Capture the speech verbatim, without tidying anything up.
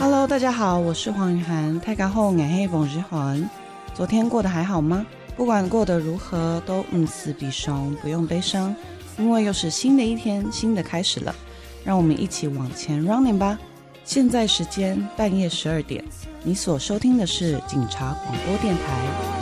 Hello， 大家好，我是黄雨涵。大家好，我是冯日涵。昨天过得还好吗？不管过得如何，都唔死必伤，不用悲伤，因为又是新的一天，新的开始了。让我们一起往前 running 吧。现在时间半夜十二点，你所收听的是警察广播电台。